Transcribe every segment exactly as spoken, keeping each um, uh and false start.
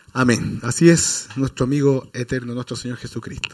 Amén. Así es nuestro amigo eterno, nuestro Señor Jesucristo.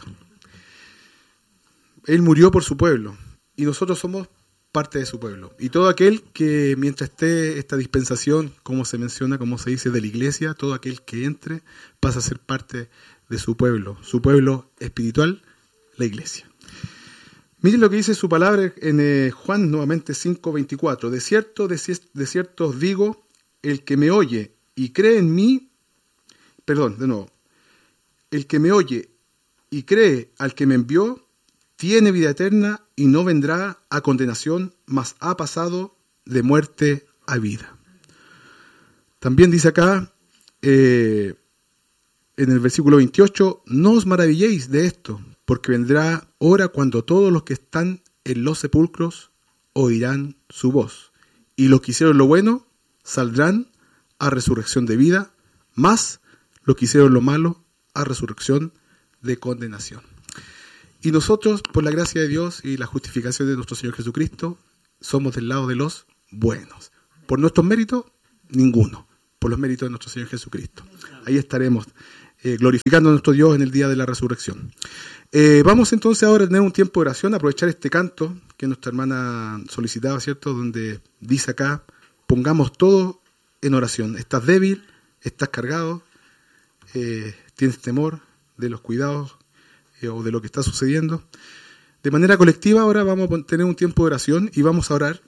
Él murió por su pueblo y nosotros somos parte de su pueblo. Y todo aquel que mientras esté esta dispensación, como se menciona, como se dice, de la iglesia, todo aquel que entre pasa a ser parte de su pueblo, su pueblo espiritual, la iglesia. Miren lo que dice su palabra en eh, Juan nuevamente cinco veinticuatro. De cierto, de, de cierto os digo, el que me oye y cree en mí, perdón, de nuevo, el que me oye y cree al que me envió, tiene vida eterna y no vendrá a condenación, mas ha pasado de muerte a vida. También dice acá, eh, en el versículo veintiocho, no os maravilléis de esto, porque vendrá hora cuando todos los que están en los sepulcros oirán su voz, y los que hicieron lo bueno saldrán a resurrección de vida, mas los que hicieron lo malo a resurrección de condenación. Y nosotros, por la gracia de Dios y la justificación de nuestro Señor Jesucristo, somos del lado de los buenos. Por nuestros méritos, ninguno. Por los méritos de nuestro Señor Jesucristo. Ahí estaremos eh, glorificando a nuestro Dios en el día de la resurrección. Eh, vamos entonces ahora a tener un tiempo de oración, aprovechar este canto que nuestra hermana solicitaba, ¿cierto? Donde dice acá, pongamos todo en oración. Estás débil, estás cargado, eh, tienes temor de los cuidados eh, o de lo que está sucediendo. De manera colectiva ahora vamos a tener un tiempo de oración y vamos a orar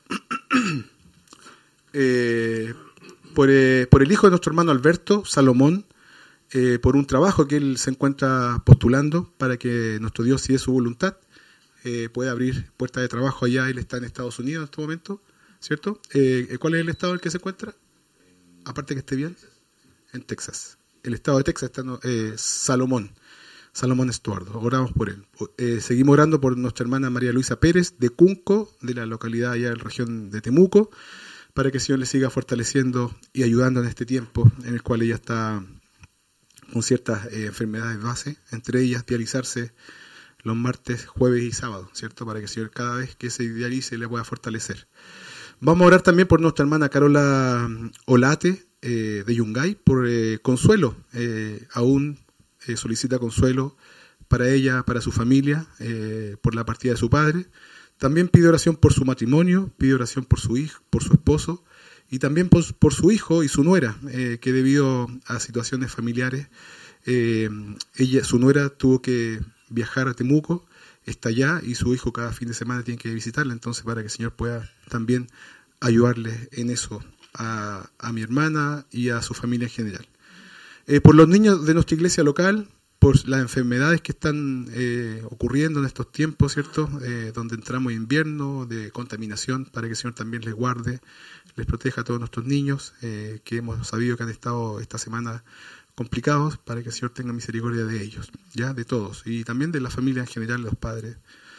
eh, por, eh, por el hijo de nuestro hermano Alberto, Salomón, Eh, por un trabajo que él se encuentra postulando para que nuestro Dios, si es su voluntad, eh, pueda abrir puertas de trabajo allá. Él está en Estados Unidos en este momento, ¿cierto? Eh, ¿Cuál es el estado en el que se encuentra? Aparte que esté bien, en Texas. El estado de Texas está eh, Salomón, Salomón Estuardo. Oramos por él. Eh, seguimos orando por nuestra hermana María Luisa Pérez de Cunco, de la localidad allá de la región de Temuco, para que el Señor le siga fortaleciendo y ayudando en este tiempo en el cual ella está con ciertas eh, enfermedades base, entre ellas dializarse los martes, jueves y sábados, ¿cierto? Para que el Señor cada vez que se dialice le pueda fortalecer. Vamos a orar también por nuestra hermana Carola Olate eh, de Yungay, por eh, consuelo, eh, aún eh, solicita consuelo para ella, para su familia, eh, por la partida de su padre. También pide oración por su matrimonio, pide oración por su hijo, por su esposo, y también por, por su hijo y su nuera, eh, que debido a situaciones familiares, eh, ella, su nuera tuvo que viajar a Temuco, está allá, y su hijo cada fin de semana tiene que visitarla, entonces para que el Señor pueda también ayudarle en eso a, a mi hermana y a su familia en general. Eh, por los niños de nuestra iglesia local, por las enfermedades que están eh, ocurriendo en estos tiempos, ¿cierto? Eh, donde entramos en invierno, de contaminación, para que el Señor también les guarde, les proteja a todos nuestros niños, eh, que hemos sabido que han estado esta semana complicados, para que el Señor tenga misericordia de ellos, ya, de todos, y también de la familia en general, de los padres.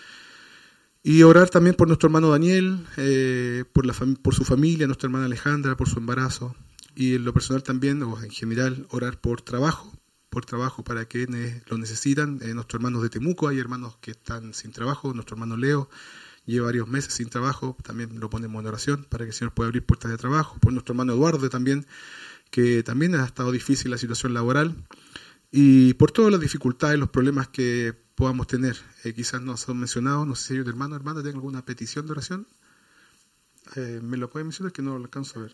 Y orar también por nuestro hermano Daniel, eh, por, la fam- por su familia, nuestra hermana Alejandra, por su embarazo, y en lo personal también, o en general, orar por trabajo, por trabajo para quienes lo necesitan. Eh, nuestros hermanos de Temuco, hay hermanos que están sin trabajo, nuestro hermano Leo lleva varios meses sin trabajo, también lo ponemos en oración para que el Señor pueda abrir puertas de trabajo. Por nuestro hermano Eduardo también, que también ha estado difícil la situación laboral, y por todas las dificultades, los problemas que podamos tener. Eh, quizás no son mencionados, no sé si hay un hermano, hermana, ¿tiene alguna petición de oración? Eh, ¿Me lo puede mencionar? Que no lo alcanzo a ver.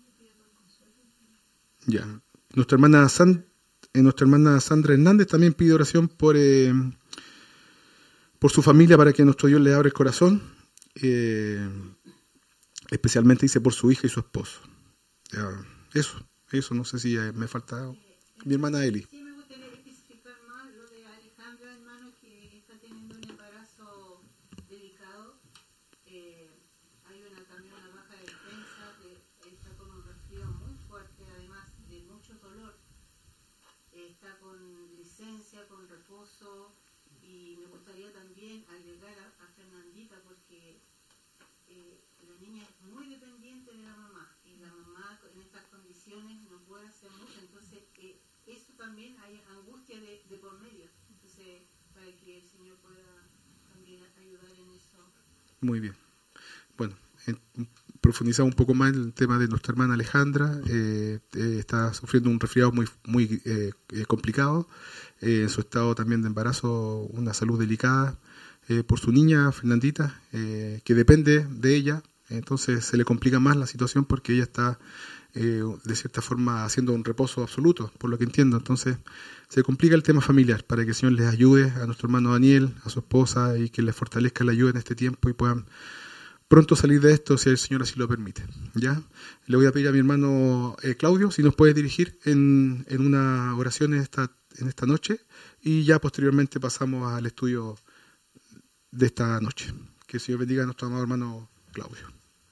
Ya. Nuestra hermana San Eh, nuestra hermana Sandra Hernández también pide oración por, eh, por su familia, para que nuestro Dios le abra el corazón, eh, especialmente dice por su hija y su esposo. Ya, eso, eso, no sé si eh, me falta algo. Mi hermana Eli. Sí, me gustaría especificar más lo de Alejandra, hermano, que está teniendo un embarazo delicado. Eh, hay una, también una baja defensa, que está con un resfrío muy fuerte, además de mucho dolor. Está con licencia, con reposo, y me gustaría también agregar a, a Fernandita, porque eh, la niña es muy dependiente de la mamá, y la mamá en estas condiciones no puede hacer mucho, entonces eh, eso también hay angustia de, de por medio, entonces para que el Señor pueda también ayudar en eso. Muy bien. Bueno, eh, profundizar un poco más en el tema de nuestra hermana Alejandra. Eh, eh, está sufriendo un resfriado muy, muy eh, eh, complicado. Eh, en su estado también de embarazo, una salud delicada eh, por su niña Fernandita, eh, que depende de ella. Entonces se le complica más la situación porque ella está eh, de cierta forma haciendo un reposo absoluto, por lo que entiendo. Entonces se complica el tema familiar, para que el Señor les ayude a nuestro hermano Daniel, a su esposa, y que les fortalezca la ayuda en este tiempo y puedan pronto salir de esto, si el Señor así lo permite. ¿Ya? Le voy a pedir a mi hermano eh, Claudio si nos puede dirigir en, en una oración en esta, en esta noche, y ya posteriormente pasamos al estudio de esta noche. Que el Señor bendiga a nuestro amado hermano Claudio.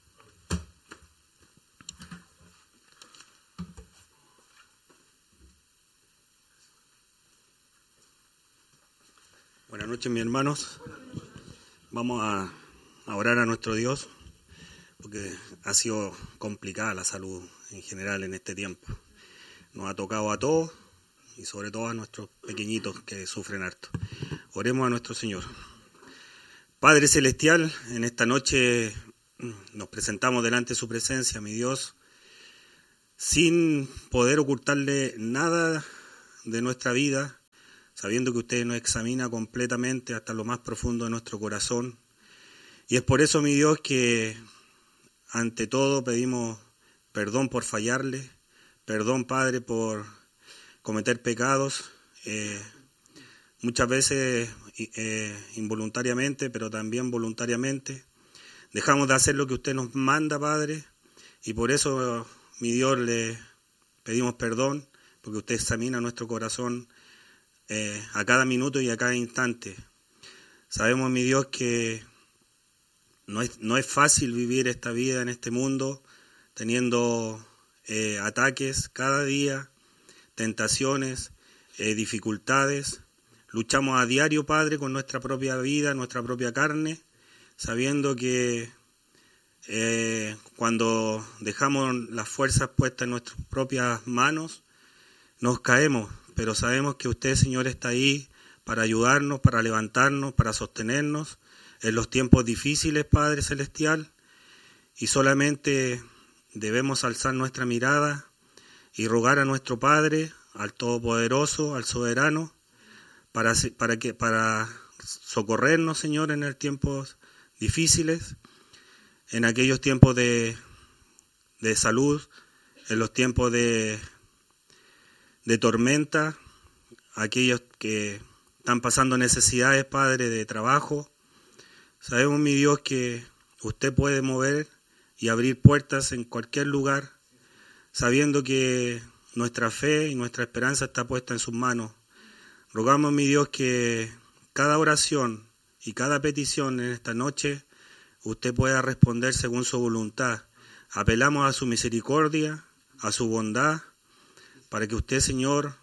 Buenas noches, mis hermanos. Vamos a, a orar a nuestro Dios, porque ha sido complicada la salud en general en este tiempo. Nos ha tocado a todos y sobre todo a nuestros pequeñitos que sufren harto. Oremos a nuestro Señor. Padre Celestial, en esta noche nos presentamos delante de su presencia, mi Dios, sin poder ocultarle nada de nuestra vida, sabiendo que usted nos examina completamente hasta lo más profundo de nuestro corazón. Y es por eso, mi Dios, que ante todo pedimos perdón por fallarle, perdón, Padre, por cometer pecados, eh, muchas veces eh, involuntariamente, pero también voluntariamente. Dejamos de hacer lo que usted nos manda, Padre, y por eso, mi Dios, le pedimos perdón, porque usted examina nuestro corazón Eh, a cada minuto y a cada instante. Sabemos, mi Dios, que no es, no es fácil vivir esta vida en este mundo, teniendo eh, ataques cada día, tentaciones, eh, dificultades. Luchamos a diario, Padre, con nuestra propia vida, nuestra propia carne, sabiendo que eh, cuando dejamos las fuerzas puestas en nuestras propias manos, nos caemos. Pero sabemos que usted, Señor, está ahí para ayudarnos, para levantarnos, para sostenernos en los tiempos difíciles, Padre Celestial, y solamente debemos alzar nuestra mirada y rogar a nuestro Padre, al Todopoderoso, al Soberano, para, para, que, para socorrernos, Señor, en los tiempos difíciles, en aquellos tiempos de, de salud, en los tiempos de... de tormenta, aquellos que están pasando necesidades, Padre, de trabajo. Sabemos, mi Dios, que usted puede mover y abrir puertas en cualquier lugar, sabiendo que nuestra fe y nuestra esperanza está puesta en sus manos. Rogamos, mi Dios, que cada oración y cada petición en esta noche usted pueda responder según su voluntad. Apelamos a su misericordia, a su bondad, para que usted, Señor,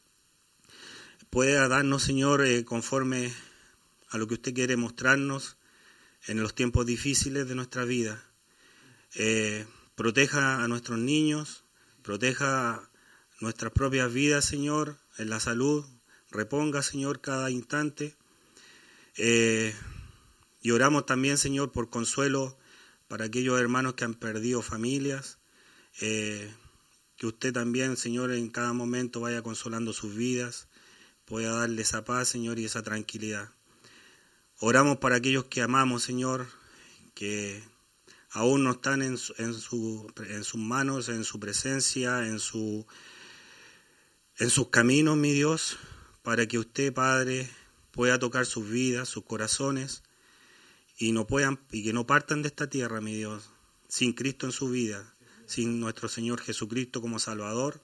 pueda darnos, Señor, eh, conforme a lo que usted quiere mostrarnos en los tiempos difíciles de nuestra vida. Eh, proteja a nuestros niños, proteja nuestras propias vidas, Señor, en la salud. Reponga, Señor, cada instante. Eh, y oramos también, Señor, por consuelo para aquellos hermanos que han perdido familias. Eh, Que usted también, Señor, en cada momento vaya consolando sus vidas, pueda darle esa paz, Señor, y esa tranquilidad. Oramos para aquellos que amamos, Señor, que aún no están en, su, en, su, en sus manos, en su presencia, en, su, en sus caminos, mi Dios, para que usted, Padre, pueda tocar sus vidas, sus corazones, y, no puedan, y que no partan de esta tierra, mi Dios, sin Cristo en su vida, sin nuestro Señor Jesucristo como Salvador,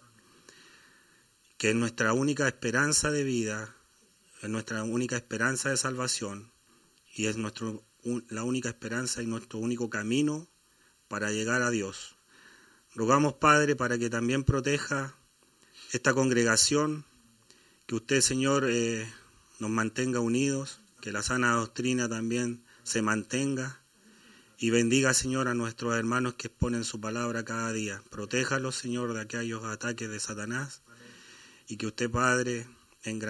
que es nuestra única esperanza de vida, es nuestra única esperanza de salvación, y es nuestro, un, la única esperanza y nuestro único camino para llegar a Dios. Rogamos, Padre, para que también proteja esta congregación, que usted, Señor, eh, nos mantenga unidos, que la sana doctrina también se mantenga, y bendiga, Señor, a nuestros hermanos que exponen su palabra cada día. Protéjalos, Señor, de aquellos ataques de Satanás. Amén. Y que usted, Padre,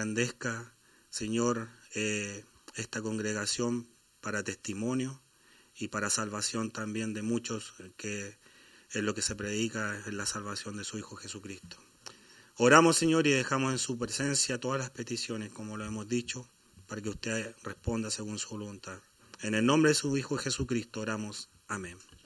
engrandezca, Señor, eh, esta congregación para testimonio y para salvación también de muchos, que es lo que se predica, es la salvación de su Hijo Jesucristo. Oramos, Señor, y dejamos en su presencia todas las peticiones, como lo hemos dicho, para que usted responda según su voluntad. En el nombre de su Hijo Jesucristo oramos. Amén.